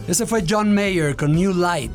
Ese fue John Mayer con New Light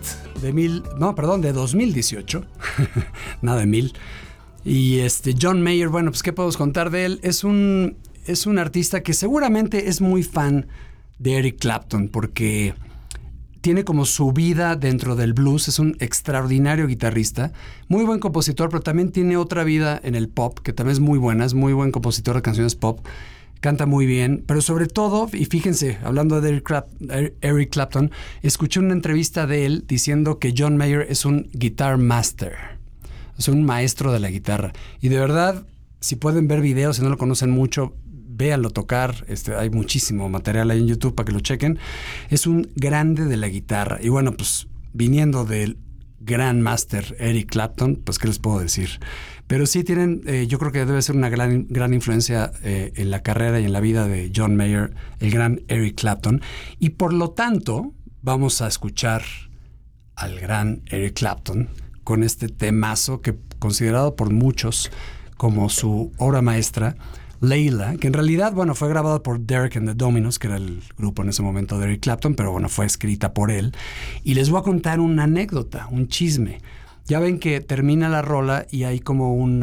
de 2018. Nada de 1000. Y John Mayer, bueno, pues ¿qué podemos contar de él? Es un artista que seguramente es muy fan de Eric Clapton porque tiene como su vida dentro del blues. Es un extraordinario guitarrista, muy buen compositor, pero también tiene otra vida en el pop, que también es muy buena. Es muy buen compositor de canciones pop. Canta muy bien, pero sobre todo, y fíjense, hablando de Eric Clapton, escuché una entrevista de él diciendo que John Mayer es un guitar master, es un maestro de la guitarra. Y de verdad, si pueden ver videos, si no lo conocen mucho, véanlo tocar. Hay muchísimo material ahí en YouTube para que lo chequen. Es un grande de la guitarra. Y bueno, pues viniendo del gran master Eric Clapton, pues ¿qué les puedo decir? Pero sí tienen, yo creo que debe ser una gran influencia en la carrera y en la vida de John Mayer, el gran Eric Clapton. Y por lo tanto, vamos a escuchar al gran Eric Clapton con este temazo que considerado por muchos como su obra maestra, Layla, que en realidad, bueno, fue grabada por Derek and the Dominos, que era el grupo en ese momento de Eric Clapton, pero bueno, fue escrita por él. Y les voy a contar una anécdota, un chisme. Ya ven que termina la rola y hay como un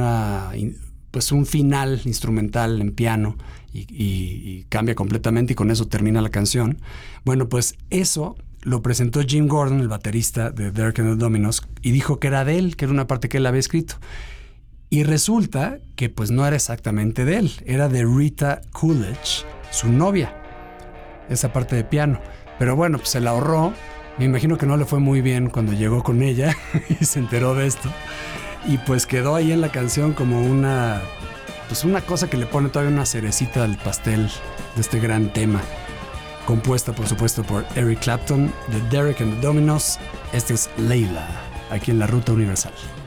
final instrumental en piano y cambia completamente y con eso termina la canción. Bueno, pues eso lo presentó Jim Gordon, el baterista de Derek and the Dominos, y dijo que era de él, que era una parte que él había escrito. Y resulta que pues no era exactamente de él, era de Rita Coolidge, su novia, esa parte de piano. Pero bueno, pues se la ahorró. Me imagino que no le fue muy bien cuando llegó con ella y se enteró de esto. Y pues quedó ahí en la canción como una cosa que le pone todavía una cerecita al pastel de este gran tema. Compuesta, por supuesto, por Eric Clapton, de Derek and the Dominos. Este es Layla, aquí en la Ruta Universal.